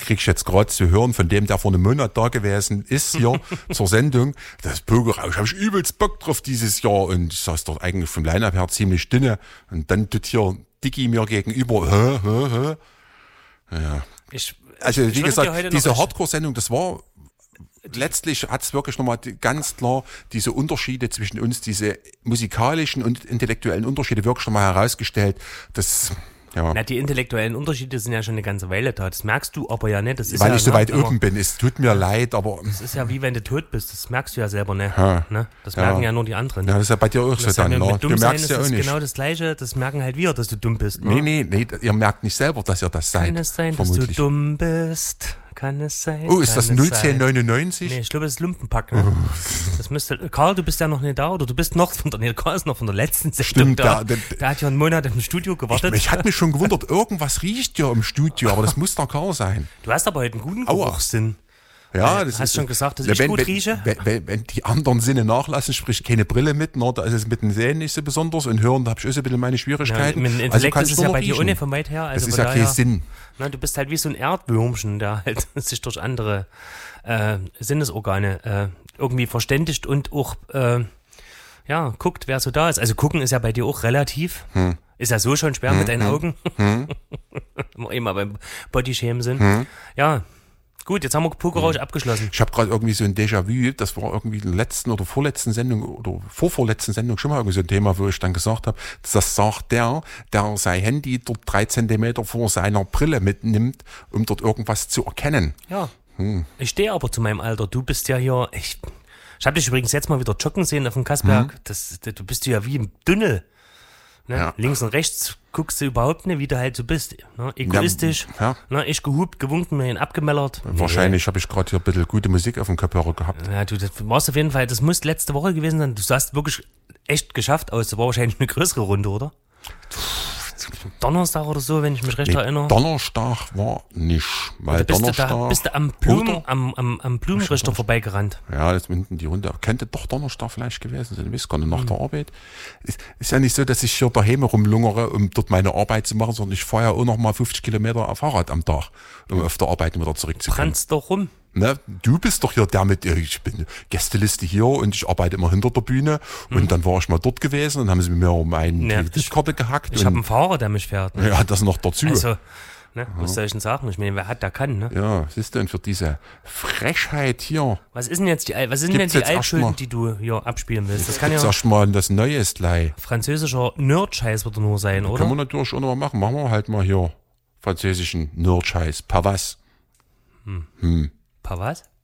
krieg ich jetzt gerade zu hören von dem, der vor einem Monat da gewesen ist hier zur Sendung. Das Pokerausch, habe ich übelst Bock drauf dieses Jahr. Und ich saß dort eigentlich vom Line-Up her ziemlich dünne. Und dann tut hier Dicky mir gegenüber. Ja. Also wie gesagt, diese Hardcore-Sendung, das war... Letztlich hat es wirklich nochmal ganz klar diese Unterschiede zwischen uns, diese musikalischen und intellektuellen Unterschiede wirklich nochmal herausgestellt. Ja. Na, die intellektuellen Unterschiede sind ja schon eine ganze Weile da. Das merkst du aber ja nicht. Das ist weil ja, ich so weit oben bin. Es tut mir leid, aber... Das ist ja wie wenn du tot bist. Das merkst du ja selber nicht. Ne? Das merken ja nur die anderen. Ja, das ist ja bei dir auch so dann. Du merkst ja auch nicht. Genau das Gleiche. Das merken halt wir, dass du dumm bist. Ne? Nee. Ihr merkt nicht selber, dass ihr das seid. Kann es sein, vermutlich. Dass du dumm bist? Kann es sein? Oh, ist das 01099? Nee, ich glaube, das ist Lumpenpack. Ne? Das müsste... Karl, du bist ja noch nicht da, oder du bist noch von der... Nee, Karl ist noch von der letzten Sendung da. Der hat ja einen Monat im Studio gewartet. Ich hatte mich schon gewundert, irgendwas riecht ja im Studio, aber das muss der Karl sein. Du hast aber heute einen guten Geruchssinn. Ja, das hast schon gesagt, dass ich gut rieche? Wenn die anderen Sinne nachlassen, sprich keine Brille mit, da ist es mit dem Sehen nicht so besonders und Hören, da habe ich auch so ein bisschen meine Schwierigkeiten. Ja, mit dem Intellekt ist es ja bei dir ohne von weit her. Also das ist ja kein Sinn. Na, du bist halt wie so ein Erdwürmchen, der halt sich durch andere Sinnesorgane irgendwie verständigt und auch guckt, wer so da ist. Also gucken ist ja bei dir auch relativ. Ist ja so schon schwer mit deinen Augen. Immer beim Bodyshamen sind. Ja. Gut, jetzt haben wir Pokerausch abgeschlossen. Ich habe gerade irgendwie so ein Déjà-vu, das war irgendwie in der letzten oder vorletzten Sendung oder vorvorletzten Sendung schon mal irgendwie so ein Thema, wo ich dann gesagt habe, das sagt der sein Handy dort 3 Zentimeter vor seiner Brille mitnimmt, um dort irgendwas zu erkennen. Ja, Ich stehe aber zu meinem Alter. Du bist ja hier, ich habe dich übrigens jetzt mal wieder joggen sehen auf dem Kasberg. Du bist ja wie im Tunnel. Ne? Ja. Links und rechts guckst du überhaupt nicht, wie du halt so bist. Ne? Egoistisch, ich gehupt, gewunken, mir ihn abgemellert. Wahrscheinlich habe ich gerade hier ein bisschen gute Musik auf dem Kopfhörer gehabt. Ja, du, das warst auf jeden Fall, das muss letzte Woche gewesen sein. Du sahst wirklich echt geschafft aus. Das war wahrscheinlich eine größere Runde, oder? Donnerstag oder so, wenn ich mich recht erinnere. Donnerstag war nicht, weil Donnerstag... Bist du am Blumenrichter vorbeigerannt. Ja, das hinten die Runde. Könnte doch Donnerstag vielleicht gewesen sein. Ich weiß gar nicht, nach der Arbeit. Ist ja nicht so, dass ich hier daheim rumlungere, um dort meine Arbeit zu machen, sondern ich fahre ja auch noch mal 50 Kilometer auf Fahrrad am Tag, um auf der Arbeit wieder zurückzukommen. Brannst doch rum. Ne, du bist doch hier der mit, ich bin Gästeliste hier und ich arbeite immer hinter der Bühne und dann war ich mal dort gewesen und haben sie mir um eine Kreditkarte gehackt. Ich habe einen Fahrer, der mich fährt. Ne? Ja, das noch dazu. Also, was soll ich denn sagen? Ich meine, wer hat, der kann. Ne? Ja, was ist denn für diese Frechheit hier? Was ist denn jetzt die Altschulden, die du hier abspielen willst? Das kann ja erstmal das Neues gleich. Französischer Nerd-Scheiß wird nur sein, oder? Können wir natürlich auch noch mal machen. Machen wir halt mal hier französischen Nerd-Scheiß. Par was? Par was?